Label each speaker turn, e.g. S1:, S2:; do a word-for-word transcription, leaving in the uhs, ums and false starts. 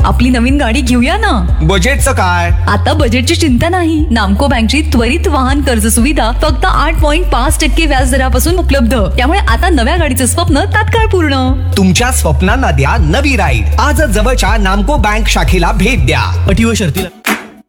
S1: आपली नवीन गाडी घेऊया ना.
S2: बजेटचं काय?
S1: आता बजेटची चिंता नाही. नामको बँकची त्वरित वाहन कर्ज सुविधा फक्त आठ पॉईंट पाच टक्के व्याज दरापासून उपलब्ध. त्यामुळे आता नव्या गाडीचं स्वप्न तात्काळ पूर्ण.
S2: तुमच्या स्वप्नांना द्या नवी राईड. आजच जवळच्या नामको बँक शाखेला भेट द्या.
S3: अटी व शर्ती